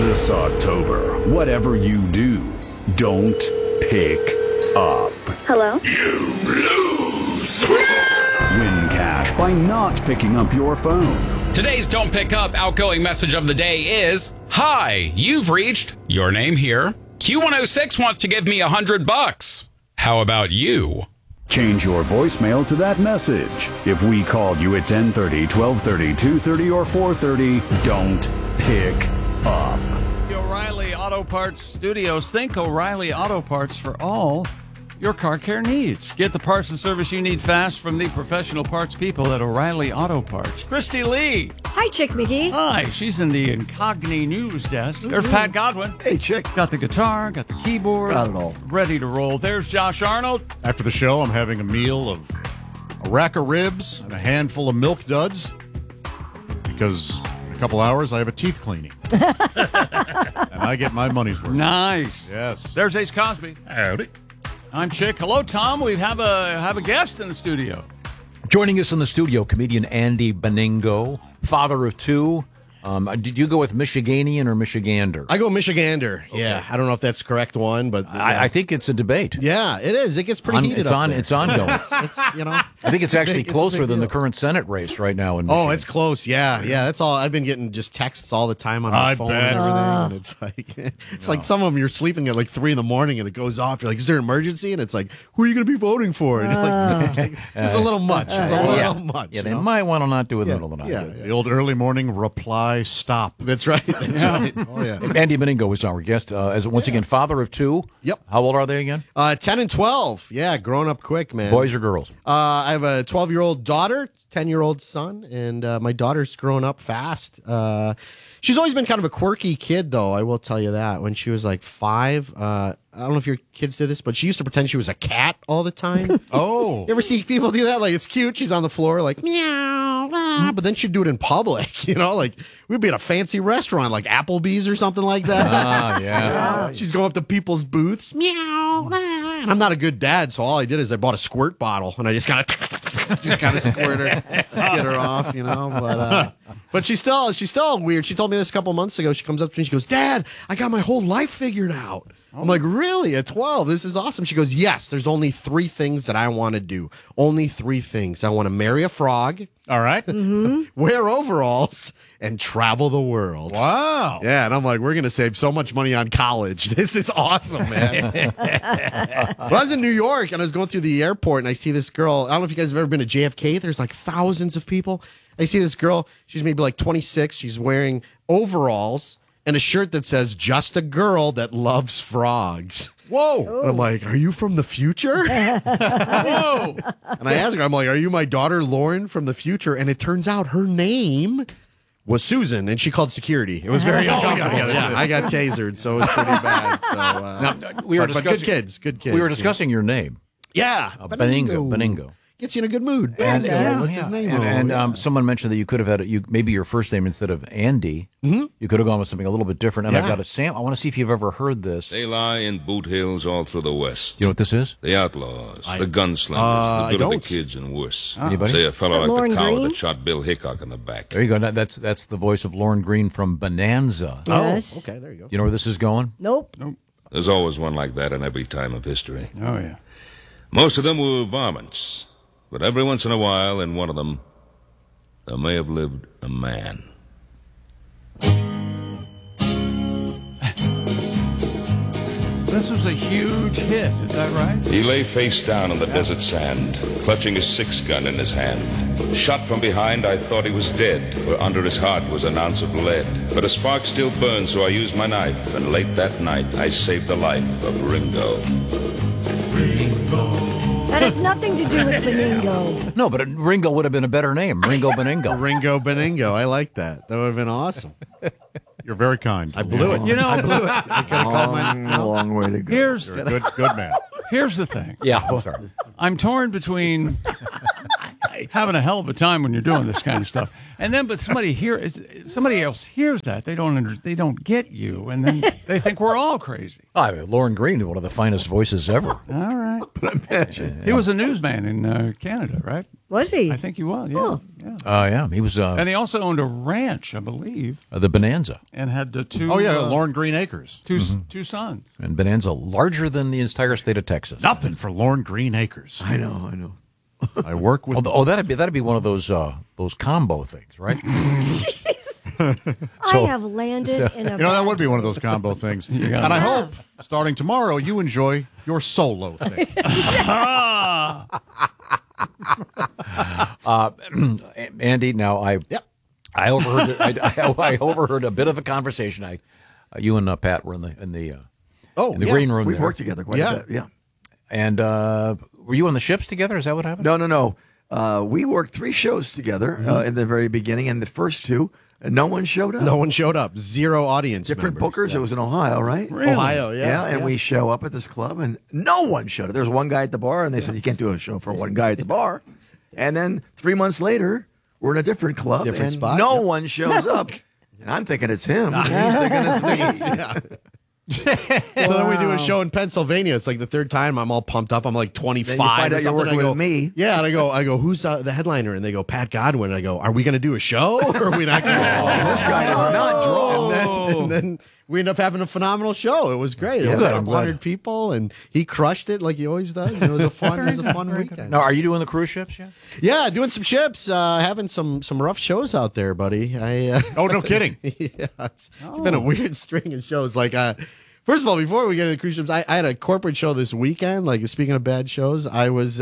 This October, whatever you do, don't pick up. Hello? You lose! Win cash by not picking up your phone. Today's Don't Pick Up outgoing message of the day is, Hi, you've reached your name here. Q106 wants to give me $100. How about you? Change your voicemail to that message. If we called you at 10:30, 12:30, 2:30, or 4:30, don't pick up. The O'Reilly Auto Parts Studios. Think O'Reilly Auto Parts for all your car care needs. Get the parts and service you need fast from the professional parts people at O'Reilly Auto Parts. Christy Lee. Hi, Chick McGee. Hi, she's in the Incogni News Desk. There's Pat Godwin. Hey, Chick. Got the guitar, got the keyboard. Got it all. Ready to roll. There's Josh Arnold. After the show, I'm having a meal of a rack of ribs and a handful of Milk Duds because in a couple hours I have a teeth cleaning. And I get my money's worth. Nice. Yes. There's Ace Cosby. Howdy. I'm Chick. Hello, Tom. We have a guest in the studio. Joining us in the studio, comedian Andy Beningo, father of two. Did you go with Michiganian or Michigander? I go Michigander. Okay. Yeah, I don't know if that's the correct one, but I think it's a debate. Yeah, it is. It gets pretty heated. It's ongoing. it's I think it's actually closer than the current Senate race right now. In Michigan. Oh, it's close. Yeah. That's all. I've been getting just texts all the time on my phone and everything. And it's like like some of them you're sleeping at like 3 a.m. and it goes off. You're like, is there an emergency? And it's like, who are you going to be voting for? And you're like, it's a little much. It's a little much. Yeah, they might want to not do it in the middle of the night. Yeah. The old early morning reply stop. That's right. That's right. Oh, yeah. Andy Beningo is our guest. As once again, father of two. Yep. How old are they again? 10 and 12. Yeah, growing up quick, man. Boys or girls? I have a 12-year-old daughter, 10-year-old son, and my daughter's growing up fast. She's always been kind of a quirky kid, though, I will tell you that. When she was like 5, I don't know if your kids did this, but she used to pretend she was a cat all the time. Oh. You ever see people do that? Like, it's cute. She's on the floor like, meow, blah, but then she'd do it in public, like we'd be at a fancy restaurant like Applebee's or something like that. Yeah. She's going up to people's booths, meow, blah. And I'm not a good dad, so all I did is I bought a squirt bottle and I just kind of squirt her, get her off, But she's still weird. She told me this a couple months ago. She comes up to me, she goes, Dad, I got my whole life figured out. I'm like, really? At 12? This is awesome. She goes, yes, there's only 3 things that I want to do. Only 3 things. I want to marry a frog. All right. Wear overalls and travel the world. Wow. Yeah, and I'm like, we're going to save so much money on college. This is awesome, man. But I was in New York, and I was going through the airport, and I see this girl. I don't know if you guys have ever been to JFK. There's like thousands of people. I see this girl. She's maybe like 26. She's wearing overalls and a shirt that says, just a girl that loves frogs. Whoa. And I'm like, are you from the future? Whoa. And I asked her, I'm like, are you my daughter Lauren from the future? And it turns out her name was Susan, and she called security. It was very uncomfortable. Yeah, I got tasered, so it was pretty bad. So, Now, we were discussing, good kids. We were discussing your name. Yeah. Beningo. Gets you in a good mood. And, What's his name? Someone mentioned that you could have had maybe your first name instead of Andy. Mm-hmm. You could have gone with something a little bit different. And I've got a sample. I want to see if you've ever heard this. They lie in boot hills all through the West. You know what this is? The outlaws, the gunslingers, the good of the kids, and worse. Anybody? Say a fellow like Lauren the coward Green? that shot Bill Hickok in the back. There you go. That's the voice of Lauren Green from Bonanza. Yes. Okay, there you go. You know where this is going? Nope. There's always one like that in every time of history. Oh, yeah. Most of them were varmints, but every once in a while, in one of them, there may have lived a man. This was a huge hit, is that right? He lay face down on the desert sand, clutching his 6-gun in his hand. Shot from behind, I thought he was dead, for under his heart was an ounce of lead. But a spark still burned, so I used my knife, and late that night I saved the life of Ringo. That has nothing to do with Beningo. No, but Ringo would have been a better name. Ringo Beningo. Ringo Beningo. I like that. That would have been awesome. You're very kind. I blew it. I blew it. I could have called my long way to go. Here's You're a good man. Here's the thing. Yeah, sorry. I'm torn between having a hell of a time when you're doing this kind of stuff. And then, but somebody else hears that they don't get you, and then they think we're all crazy. Lauren Green, one of the finest voices ever. All right, but imagine he was a newsman in Canada, right? Was he? I think he was. Yeah. Oh. Yeah. Yeah, he was. And he also owned a ranch, I believe, The Bonanza. and had the two. Oh yeah, Lauren Green Acres. two sons. And Bonanza, larger than the entire state of Texas. Nothing for Lauren Green Acres. I know. I work with. That'd be one of those combo things, right? I have landed in a. That would be one of those combo things. And I hope, starting tomorrow, you enjoy your solo thing. Andy, now I overheard I overheard a bit of a conversation. You and Pat were in the green room. We've there. worked together quite a bit. Yeah. And were you on the ships together? Is that what happened? No. We worked 3 shows together in the very beginning, and the first 2, no one showed up. No one showed up. 0 audience. Different members. bookers. It was in Ohio, right? Really? Ohio, yeah. And we show up at this club, and no one showed up. There was one guy at the bar, and they said, you can't do a show for one guy at the bar. And then 3 months later, we're in a different club, Different and spot, no yep. one shows up. And I'm thinking it's him. He's thinking it's me. So then we do a show in Pennsylvania. It's like the 3rd time. I'm all pumped up. I'm like 25 Then you find or out you're something. working I go, with me. Yeah, and I go, who's the headliner? And they go, Pat Godwin. And I go, are we going to do a show or are we not going to? This guy does not draw. And then we end up having a phenomenal show. It was great. It was good. like I'm glad. 100 people, and he crushed it like he always does. It was a fun weekend. Now, are you doing the cruise ships yet? Yeah, doing some ships, having some rough shows out there, buddy. Oh, no kidding. Yeah, it's been a weird string of shows. Like, first of all, before we get into the cruise ships, I had a corporate show this weekend. Like, speaking of bad shows, I was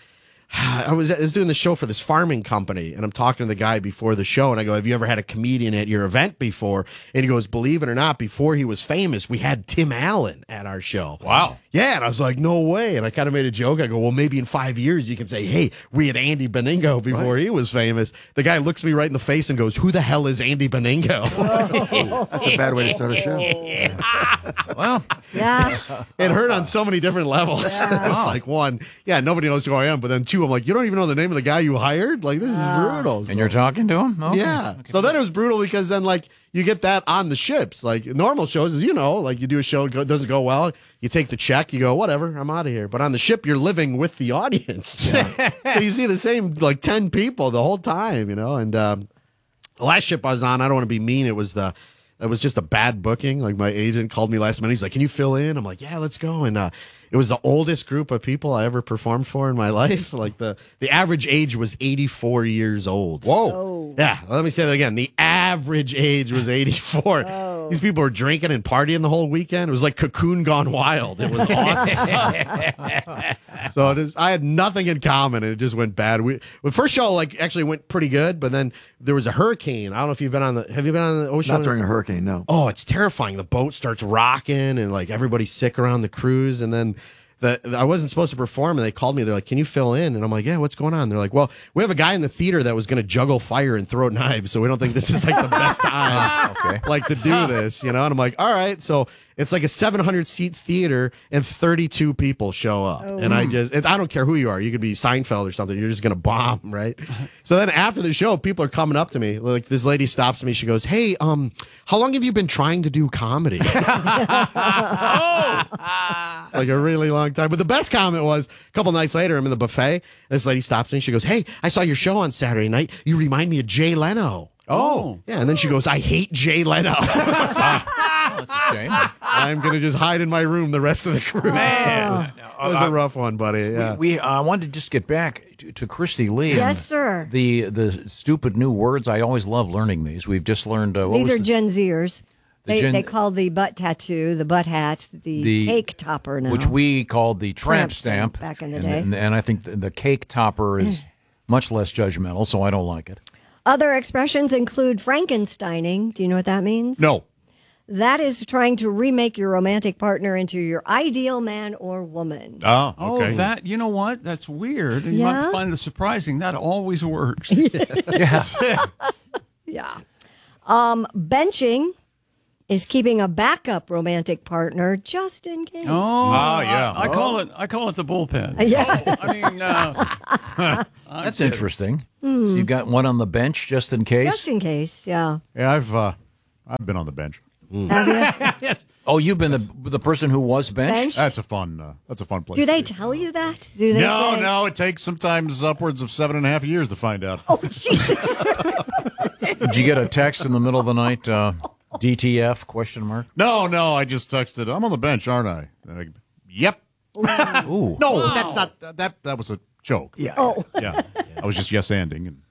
doing the show for this farming company, and I'm talking to the guy before the show, and I go, have you ever had a comedian at your event before? And he goes, believe it or not, before he was famous, we had Tim Allen at our show. Wow. Yeah, and I was like, no way. And I kind of made a joke. I go, well, maybe in 5 years you can say, hey, we had Andy Beningo before he was famous. The guy looks me right in the face and goes, who the hell is Andy Beningo? That's a bad way to start a show. Well, Yeah. It hurt on so many different levels. It's like, one, nobody knows who I am. But then 2, I'm like, you don't even know the name of the guy you hired? Like, this is brutal. and you're talking to him? Okay. Yeah. So then it was brutal because then, like, you get that on the ships. Like, normal shows is, like, you do a show, it doesn't go well, you take the check, you go, whatever, I'm out of here. But on the ship, you're living with the audience. So you see the same, like, 10 people the whole time, And the last ship I was on, I don't want to be mean, it was just a bad booking. Like, my agent called me last minute. He's like, can you fill in? I'm like, yeah, let's go. And it was the oldest group of people I ever performed for in my life. Like, the average age was 84 years old. Whoa. Yeah, let me say that again. The average age was 84. These people were drinking and partying the whole weekend. It was like Cocoon gone wild. It was awesome. So I had nothing in common, and it just went bad. The first show actually went pretty good, but then there was a hurricane. I don't know if have you been on the ocean? Not during a hurricane, no. Oh, it's terrifying. The boat starts rocking, and like everybody's sick around the cruise, and then I wasn't supposed to perform, and they called me. They're like, can you fill in? And I'm like, yeah, what's going on? They're like, well, we have a guy in the theater that was going to juggle fire and throw knives, so we don't think this is like the best time to do this, And I'm like, all right. So it's like a 700-seat theater, and 32 people show up. And I don't care who you are. You could be Seinfeld or something. You're just going to bomb, right? So then after the show, people are coming up to me. Like, this lady stops me. She goes, hey, how long have you been trying to do comedy? Like a really long time. But the best comment was a couple nights later, I'm in the buffet. This lady stops me. She goes, hey, I saw your show on Saturday night. You remind me of Jay Leno. Oh. Yeah. And then she goes, I hate Jay Leno. That's a shame. I'm going to just hide in my room the rest of the cruise. Man. It was a rough one, buddy. Yeah. We wanted to just get back to Christy Lee. Yes, sir. The stupid new words. I always love learning these. We've just learned. These are Gen Zers. Gen- They call the butt tattoo, the butt hats, the cake topper now. which we called the tramp stamp back in the day. And I think the cake topper is much less judgmental, so I don't like it. Other expressions include Frankensteining. Do you know what that means? No. That is trying to remake your romantic partner into your ideal man or woman. Oh, Oh, okay. that, you know what? That's weird. And you Yeah? might find it surprising. That always works. Yeah. Yeah. Benching is keeping a backup romantic partner just in case. Oh, yeah. I call it the bullpen. Yeah. Oh, I mean, That's interesting. So you've got one on the bench just in case? Just in case, yeah. Yeah, I've been on the bench. Have you? Oh, you've been the person who was benched? Benched? That's a fun place. Do they to be. tell you that? Do they say, No, it takes sometimes upwards of 7.5 years to find out. Oh, Jesus. Did you get a text in the middle of the night? DTF? Question mark. No, I just texted, I'm on the bench, aren't I? Yep. Ooh. No, that's not, that was a joke. Yeah. Oh. Yeah. I was just yes-anding. And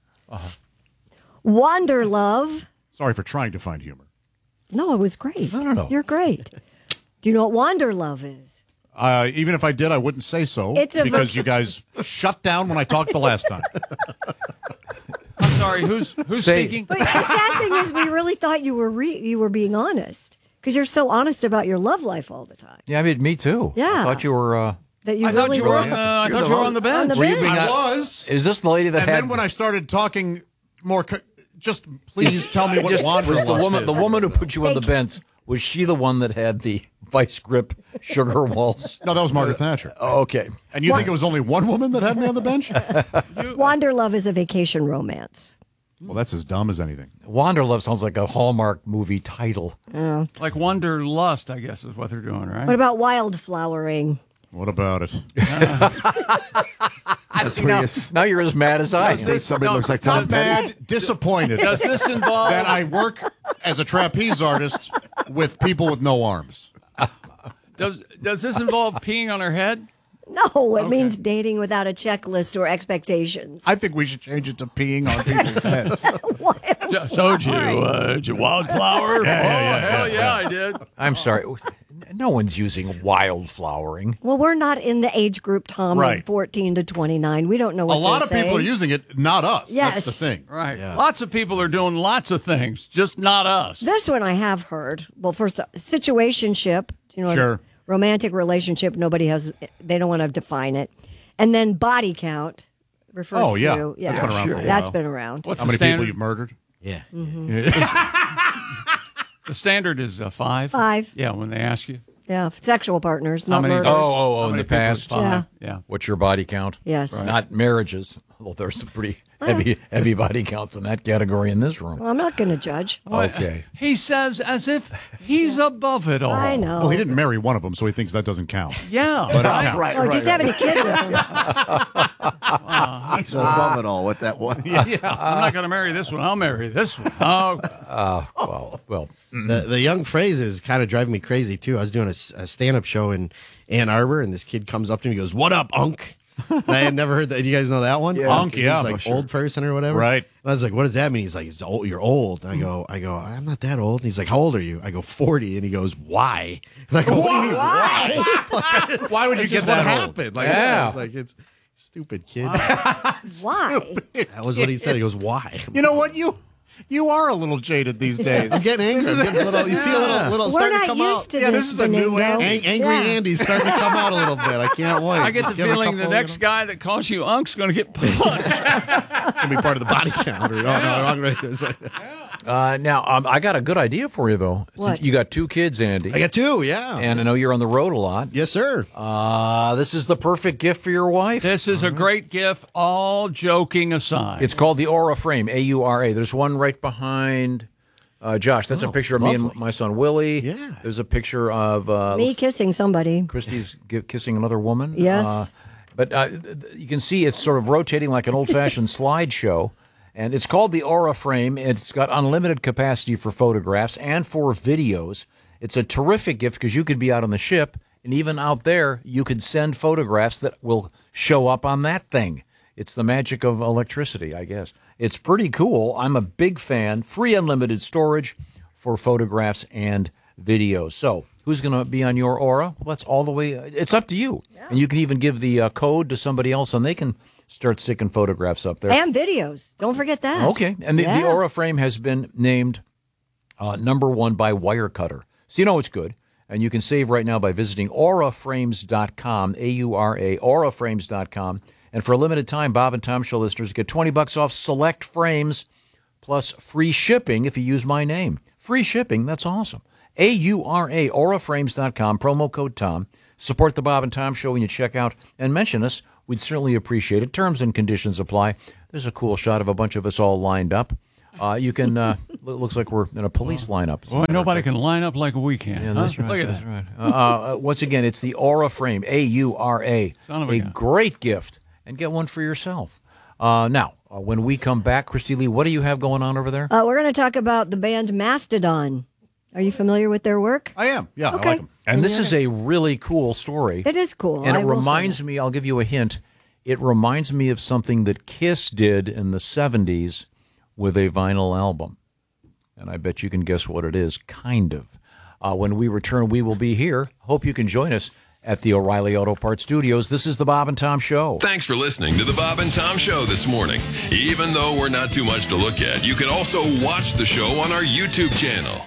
Wanderlove. sorry for trying to find humor. No, it was great. No. You're great. Do you know what Wanderlove is? Even if I did, I wouldn't say so It's a because you guys shut down when I talked the last time. I'm sorry. Who's speaking? But the sad thing is, we really thought you were being honest because you're so honest about your love life all the time. Yeah, I mean, me too. Yeah. I thought you were. That you I thought really you were were. on the bench. On the Were you bench. being I hon- was. Is this the lady that And had? then when I started talking more, just please tell me what was the wanderlust woman is. the woman who put you on the Thank you. bench? Was she the one that had the vice grip sugar waltz? No, that was Margaret Thatcher. Oh, okay. And you think it was only one woman that had me on the bench? Wanderlove is a vacation romance. Well, that's as dumb as anything. Wanderlove sounds like a Hallmark movie title. Like Wanderlust, I guess, is what they're doing, right? What about wildflowering? What about it? That's where you Now you're as mad as I am. think somebody looks like Not Tom Petty. bad, disappointed Does this involve? that I work as a trapeze artist with people with no arms. Does this involve peeing on her head? No, it means dating without a checklist or expectations. I think we should change it to peeing on people's heads. So did you wildflower? Hell yeah, I did. I'm sorry. No one's using wildflowering. Well, we're not in the age group, Tom, Right. of 14 to 29. We don't know what A lot they're of people are saying. using it, not us. Yes. That's the thing. Right. Lots of people are doing lots of things, just not us. This one I have heard. Well, first, situationship. You know, Sure. romantic relationship. Nobody has. They don't want to define it. And then body count refers Oh, yeah. to. That's been around for a That's while. been around. What's How the many standard? people you've murdered? Yeah. The standard is 5. 5. Yeah, when they ask you. Yeah, sexual partners, not many- murders. Oh, in many the people past. is five? Yeah. What's your body count? Yes. Not marriages. Well, there's some pretty heavy body counts in that category in this room. Well, I'm not going to judge. Okay. He says as if he's above it all. I know. Well, he didn't marry one of them, so he thinks that doesn't count. Yeah. But it right. counts. Oh, just having a kid with him. He's above it all with that one. I'm not going to marry this one. I'll marry this one. Oh, Well, The young phrase is kind of driving me crazy too. I was doing a stand-up show in Ann Arbor, and this kid comes up to me and goes, "What up, Unk?" And I had never heard that. Do you guys know that one? Yeah. Unk, yeah, He's like sure. old person or whatever. Right. And I was like, "What does that mean?" He's like, "You're old." And I go, "I'm not that old." And he's like, "How old are you?" I go, 40. And he goes, "Why?" And I go, "What do you mean, why?" Why would you It's get just what that old? happened? Like, Yeah. it's like it's stupid kid. Why? That was what he said. He goes, "Why?" You know what? You are a little jaded these days. I'm getting angry. I'm getting a little, you see a little We're starting to not come used out. to Yeah, this. this is a new Benigno. Angry Yeah. Andy's starting to come out a little bit. I can't wait. I get the Just give him a feeling the couple, next guy that calls you Unk's going to get punched. Gonna be part of the body count. Or, wrong. now I got a good idea for you though. What? You got 2 kids, Andy, I got 2. Yeah. and I know you're on the road a lot. Yes, sir. This is the perfect gift for your wife. This is a great gift, all joking aside. It's called the Aura Frame, AURA. There's one right behind Josh. That's a picture of me and my son Willie. Yeah. There's a picture of Me kissing somebody. Christy's kissing another woman. Yes. But you can see it's sort of rotating like an old-fashioned slideshow. And it's called the Aura Frame. It's got unlimited capacity for photographs and for videos. It's a terrific gift because you could be out on the ship, and even out there, you could send photographs that will show up on that thing. It's the magic of electricity, I guess. It's pretty cool. I'm a big fan. Free unlimited storage for photographs and videos. So who's going to be on your Aura? Well, that's all the way. It's up to you. Yeah. And you can even give the code to somebody else, and they can start sticking photographs up there. And videos. Don't forget that. Okay. And the Aura Frame has been named #1 by Wirecutter. So you know it's good. And you can save right now by visiting auraframes.com, AURA, auraframes.com. And for a limited time, Bob and Tom Show listeners get $20 off select frames plus free shipping if you use my name. Free shipping, that's awesome. AURA, auraframes.com, promo code Tom. Support the Bob and Tom Show when you check out and mention us. We'd certainly appreciate it. Terms and conditions apply. There's a cool shot of a bunch of us all lined up. You can, looks like we're in a police lineup. Boy, nobody can line up like we can. Yeah, that's right. Look at that's that. right. Once again, it's the Aura Frame, AURA. Son of a gun. Great gift. And get one for yourself. Now, when we come back, Christy Lee, what do you have going on over there? We're going to talk about the band Mastodon. Are you familiar with their work? I am. Yeah, Okay. I like them. And this is a really cool story. It is cool. And I it will say reminds that. me, I'll give you a hint, it reminds me of something that Kiss did in the 70s with a vinyl album. And I bet you can guess what it is, kind of. When we return, we will be here. Hope you can join us at the O'Reilly Auto Parts Studios. This is the Bob and Tom Show. Thanks for listening to the Bob and Tom Show this morning. Even though we're not too much to look at, you can also watch the show on our YouTube channel.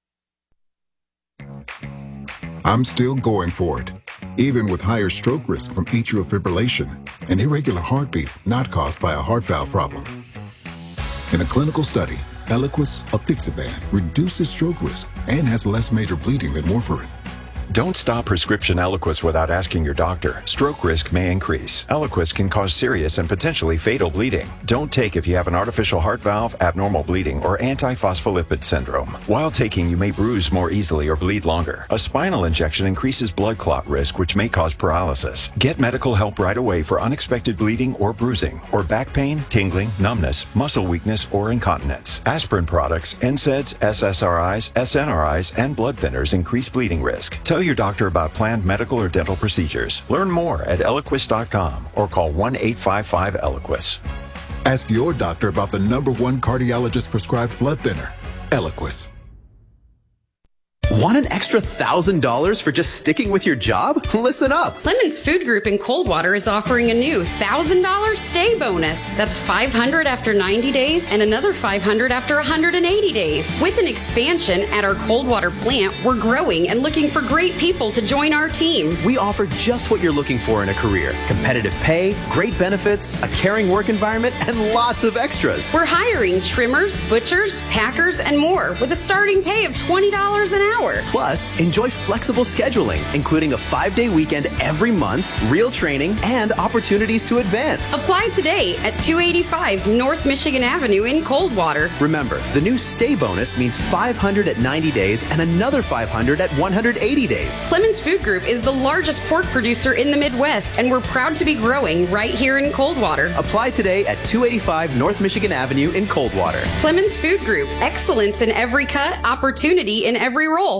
I'm still going for it, even with higher stroke risk from atrial fibrillation, an irregular heartbeat not caused by a heart valve problem. In a clinical study, Eliquis, apixaban, reduces stroke risk and has less major bleeding than warfarin. Don't stop prescription Eliquis without asking your doctor. Stroke risk may increase. Eliquis can cause serious and potentially fatal bleeding. Don't take if you have an artificial heart valve, abnormal bleeding, or antiphospholipid syndrome. While taking, you may bruise more easily or bleed longer. A spinal injection increases blood clot risk, which may cause paralysis. Get medical help right away for unexpected bleeding or bruising, or back pain, tingling, numbness, muscle weakness, or incontinence. Aspirin products, NSAIDs, SSRIs, SNRIs, and blood thinners increase bleeding risk. Tell your doctor about planned medical or dental procedures. Learn more at Eliquis.com or call 1-855-ELIQUIS. Ask your doctor about the #1 cardiologist prescribed blood thinner, Eliquis. Want an extra $1,000 for just sticking with your job? Listen up. Clemens Food Group in Coldwater is offering a new $1,000 stay bonus. That's $500 after 90 days and another $500 after 180 days. With an expansion at our Coldwater plant, we're growing and looking for great people to join our team. We offer just what you're looking for in a career. Competitive pay, great benefits, a caring work environment, and lots of extras. We're hiring trimmers, butchers, packers, and more with a starting pay of $20 an hour. Plus, enjoy flexible scheduling, including a 5-day weekend every month, real training, and opportunities to advance. Apply today at 285 North Michigan Avenue in Coldwater. Remember, the new stay bonus means $500 at 90 days and another $500 at 180 days. Clemens Food Group is the largest pork producer in the Midwest, and we're proud to be growing right here in Coldwater. Apply today at 285 North Michigan Avenue in Coldwater. Clemens Food Group, excellence in every cut, opportunity in every role.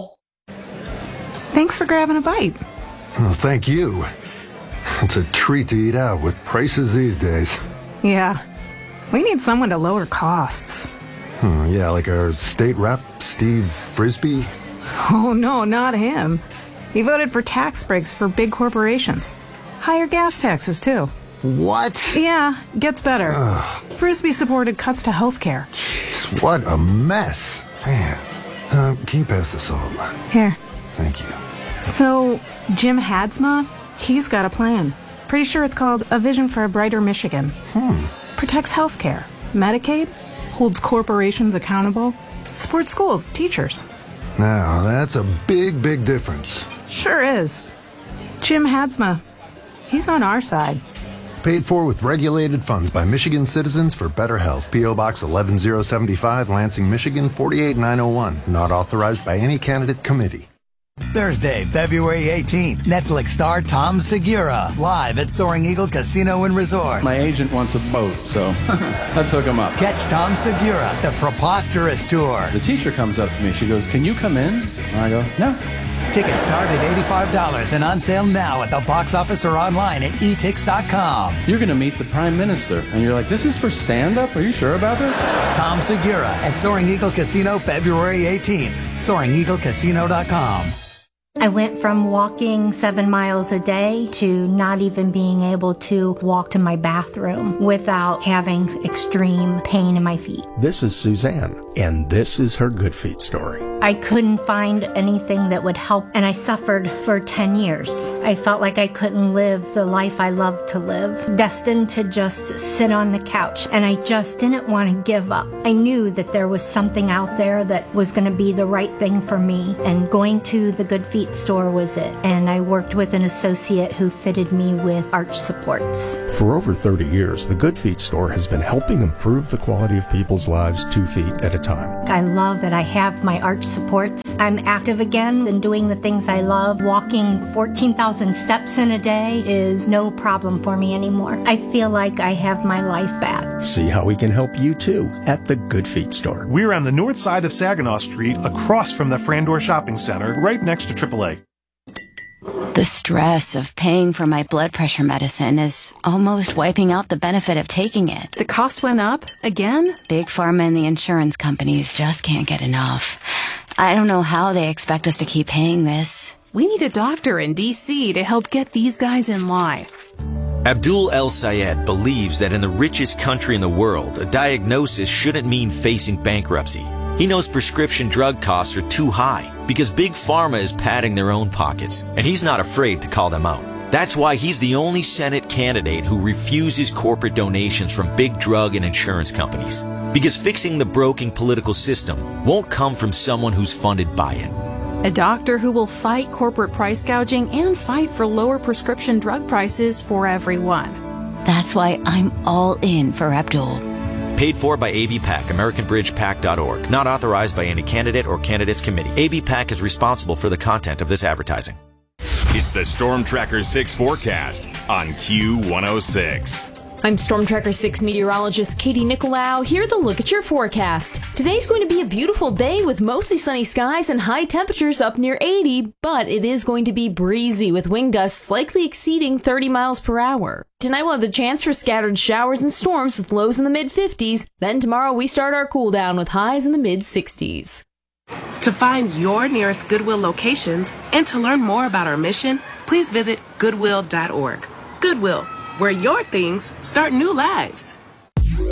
Thanks for grabbing a bite. Well, thank you. It's a treat to eat out with prices these days. Yeah, we need someone to lower costs. Yeah, like our state rep, Steve Frisbee. Oh, no, not him. He voted for tax breaks for big corporations. Higher gas taxes, too. What? Yeah, gets better. Frisbee supported cuts to health care. Jeez, what a mess. Man, can you pass the salt? Here. Thank you. So, Jim Hadsma, he's got a plan. Pretty sure it's called A Vision for a Brighter Michigan. Protects health care, Medicaid, holds corporations accountable, supports schools, teachers. Now, that's a big, big difference. Sure is. Jim Hadsma, he's on our side. Paid for with regulated funds by Michigan citizens for better health. P.O. Box 11075, Lansing, Michigan 48901. Not authorized by any candidate committee. Thursday, February 18th, Netflix star Tom Segura, live at Soaring Eagle Casino and Resort. My agent wants a boat, so let's hook him up. Catch Tom Segura, the Preposterous Tour. The teacher comes up to me. She goes, "Can you come in?" And I go, "No." Tickets start at $85 and on sale now at the box office or online at etix.com. You're going to meet the Prime Minister. And you're like, "This is for stand-up? Are you sure about this?" Tom Segura at Soaring Eagle Casino, February 18th. SoaringEagleCasino.com. I went from walking 7 miles a day to not even being able to walk to my bathroom without having extreme pain in my feet. This is Suzanne, and this is her Good Feet story. I couldn't find anything that would help, and I suffered for 10 years. I felt like I couldn't live the life I loved to live, destined to just sit on the couch, and I just didn't want to give up. I knew that there was something out there that was going to be the right thing for me, and going to the Good Feet store was it. And I worked with an associate who fitted me with arch supports. For over 30 years, the Good Feet store has been helping improve the quality of people's lives 2 feet at a time. I love that I have my arch supports. I'm active again and doing the things I love. Walking 14,000 steps in a day is no problem for me anymore. I feel like I have my life back. See how we can help you too at the Good Feet store. We're on the north side of Saginaw Street, across from the Frandor Shopping Center, right next to AAA. The stress of paying for my blood pressure medicine is almost wiping out the benefit of taking it. The cost went up again? Big Pharma and the insurance companies just can't get enough. I don't know how they expect us to keep paying this. We need a doctor in D.C. to help get these guys in line. Abdul El Sayed believes that in the richest country in the world, a diagnosis shouldn't mean facing bankruptcy. He knows prescription drug costs are too high because Big Pharma is padding their own pockets, and he's not afraid to call them out. That's why he's the only Senate candidate who refuses corporate donations from big drug and insurance companies. Because fixing the broken political system won't come from someone who's funded by it. A doctor who will fight corporate price gouging and fight for lower prescription drug prices for everyone. That's why I'm all in for Abdul. Paid for by ABPAC, AmericanBridgePAC.org. Not authorized by any candidate or candidates committee. ABPAC is responsible for the content of this advertising. It's the Storm Tracker 6 forecast on Q106. I'm Storm Tracker 6 meteorologist Katie Nicolau. Here to look at your forecast. Today's going to be a beautiful day with mostly sunny skies and high temperatures up near 80, but it is going to be breezy with wind gusts likely exceeding 30 miles per hour. Tonight we'll have the chance for scattered showers and storms with lows in the mid-50s. Then tomorrow we start our cool down with highs in the mid-60s. To find your nearest Goodwill locations and to learn more about our mission, please visit Goodwill.org. Goodwill, where your things start new lives.